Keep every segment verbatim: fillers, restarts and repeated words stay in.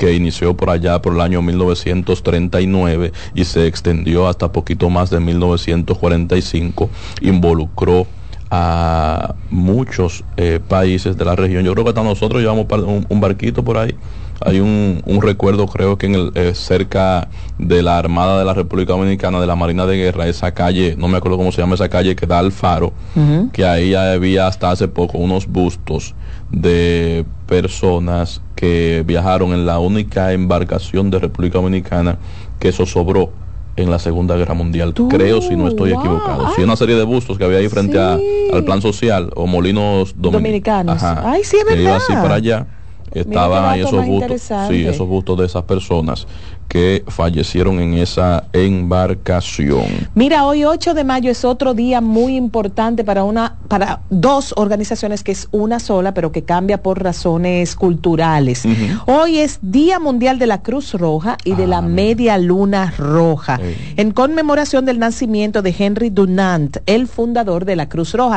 que inició por allá por el año mil novecientos treinta y nueve y se extendió hasta poquito más de mil novecientos cuarenta y cinco, involucró a muchos eh, países de la región. Yo creo que hasta nosotros llevamos un, un barquito por ahí. Hay un, un recuerdo, creo que en el, eh, cerca de la Armada de la República Dominicana, de la Marina de Guerra, esa calle, no me acuerdo cómo se llama esa calle que da al faro, uh-huh. que ahí había hasta hace poco unos bustos de personas que viajaron en la única embarcación de República Dominicana que zozobró en la Segunda Guerra Mundial. Tú, creo, si no estoy wow, equivocado. Ay, sí, una serie de bustos que había ahí frente sí. a, al Plan Social o Molinos Domin- Dominicanos. Ajá, ay, sí, es verdad. Que iba así para allá. Estaban ahí esos bustos, sí, esos bustos de esas personas que fallecieron en esa embarcación. Mira, hoy ocho de mayo es otro día muy importante para una, para dos organizaciones que es una sola, pero que cambia por razones culturales. Uh-huh. Hoy es Día Mundial de la Cruz Roja y ah, de la Media Luna Roja, sí. en conmemoración del nacimiento de Henry Dunant, el fundador de la Cruz Roja.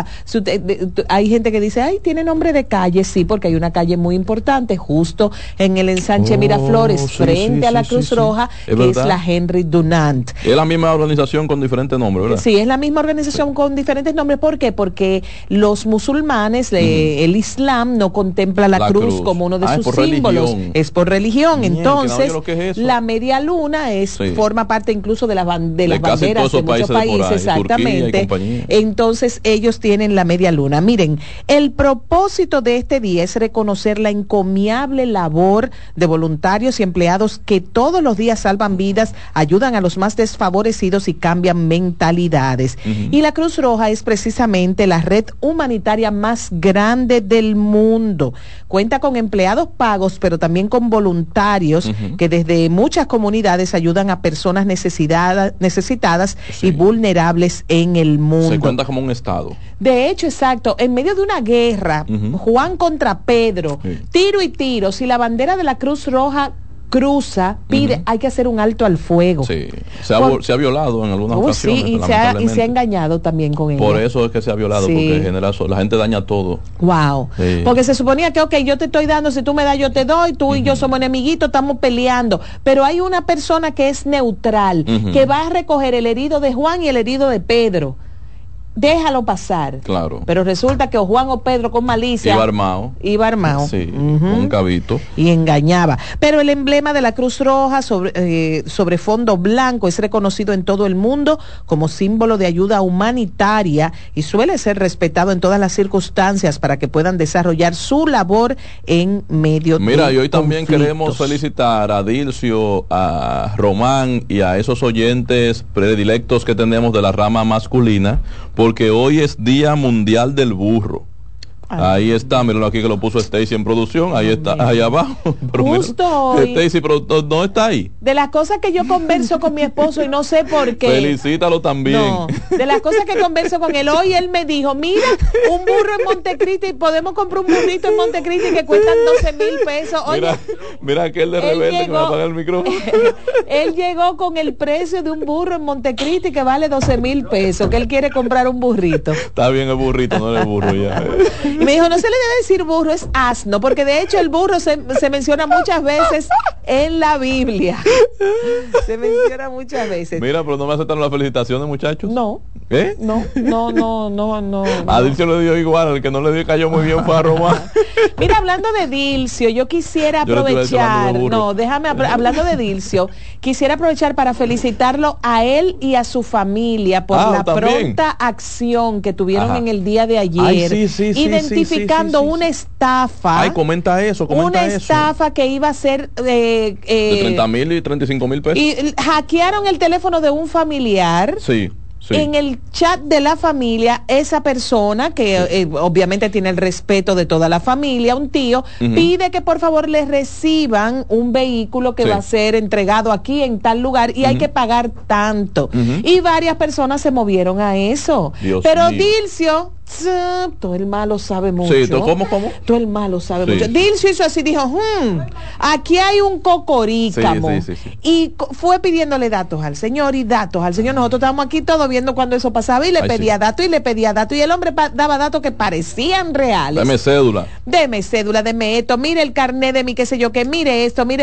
Hay gente que dice, ay, tiene nombre de calle, sí, porque hay una calle muy importante justo en el ensanche oh, Miraflores, sí, frente sí, a la sí, Cruz sí, Roja, sí. Es que verdad. Es la Henry Dunant. Es la misma organización con diferentes nombres, ¿verdad? Sí, es la misma organización sí. con diferentes nombres. ¿Por qué? Porque los musulmanes, uh-huh. eh, el Islam no contempla la, la cruz, cruz como uno de ah, sus es símbolos. Religión. Es por religión. Bien, Entonces, no, es la media luna es sí. forma parte incluso de, la, de las de banderas de muchos países, países exactamente. Entonces, ellos tienen la media luna. Miren, el propósito de este día es reconocer la encomiable labor de voluntarios y empleados que todos los días salvan vidas, ayudan a los más desfavorecidos y cambian mentalidades. Uh-huh. Y la Cruz Roja es precisamente la red humanitaria más grande del mundo. Cuenta con empleados pagos, pero también con voluntarios uh-huh. que desde muchas comunidades ayudan a personas necesitadas, necesitadas sí. y vulnerables en el mundo. Se cuenta como un estado. De hecho, exacto, en medio de una guerra, uh-huh. Juan contra Pedro, sí. tiro y tiro, si la bandera de la Cruz Roja cruza, pide, uh-huh. hay que hacer un alto al fuego. Sí, se ha, Por, se ha violado en algunas uh, ocasiones. Sí, y se, ha, y se ha engañado también con ella. Por eso es que se ha violado, sí. porque genera, la gente daña todo. Wow. Sí. Porque se suponía que, ok, yo te estoy dando, si tú me das, yo te doy, tú uh-huh. y yo somos enemiguitos, estamos peleando. Pero hay una persona que es neutral, uh-huh. que va a recoger el herido de Juan y el herido de Pedro. Déjalo pasar. Claro. Pero resulta que o Juan o Pedro con malicia iba armado. Iba armado. Sí, uh-huh. con un cabito. Y engañaba. Pero el emblema de la Cruz Roja sobre, eh, sobre fondo blanco es reconocido en todo el mundo como símbolo de ayuda humanitaria y suele ser respetado en todas las circunstancias para que puedan desarrollar su labor en medio Mira, de Mira, y hoy también conflictos. Queremos felicitar a Dilcio, a Román y a esos oyentes predilectos que tenemos de la rama masculina, porque hoy es Día Mundial del Burro. Ay, ahí está, míralo aquí que lo puso Stacy en producción, ahí está, ahí abajo. Pero justo hoy, Stacy no está ahí. De las cosas que yo converso con mi esposo y no sé por qué. Felicítalo también. No, de las cosas que converso con él, hoy él me dijo, mira, un burro en Montecristi, podemos comprar un burrito en Montecristi que cuestan doce mil pesos. Oye, mira, mira aquel de rebelde llegó, que me apaga el micrófono. Él llegó con el precio de un burro en Montecristi que vale doce mil pesos, que él quiere comprar un burrito. Está bien el burrito, no el burro ya. Y me dijo, no se le debe decir burro, es asno, porque de hecho el burro se, se menciona muchas veces en la Biblia. Se menciona muchas veces. Mira, pero no me aceptaron las felicitaciones, muchachos. No. ¿Eh? No, no, no, no, no. A Dilcio le dio igual, el que no le dio cayó muy bien fue a Román. Mira, hablando de Dilcio, yo quisiera aprovechar, yo no, déjame, hablando de Dilcio, quisiera aprovechar para felicitarlo a él y a su familia por ah, la también. pronta acción que tuvieron Ajá. en el día de ayer. Ay, sí, sí, sí, identificando sí, sí, sí, sí, una estafa. Ay, comenta eso, comenta una eso. estafa que iba a ser eh, eh, de treinta mil y treinta y cinco mil pesos. Y hackearon el teléfono de un familiar. Sí. Sí. En el chat de la familia, esa persona que sí. eh, obviamente tiene el respeto de toda la familia, un tío, uh-huh. pide que por favor le reciban un vehículo que sí. va a ser entregado aquí en tal lugar y uh-huh. hay que pagar tanto. Uh-huh. Y varias personas se movieron a eso. Dios Pero mío. Dilcio, todo el malo sabe mucho. Sí, ¿cómo, cómo? Todo el malo sabe sí. mucho. Dilcio hizo así, dijo, hmm, aquí hay un cocorícamo. Sí, sí, sí, sí. Y co- fue pidiéndole datos al señor y datos al señor. Nosotros estábamos aquí todos viendo cuando eso pasaba y le Ay, pedía sí. datos y le pedía datos. Y el hombre pa- daba datos que parecían reales. Deme cédula. Deme cédula, deme esto, mire el carnet de mi qué sé yo, que mire esto, mire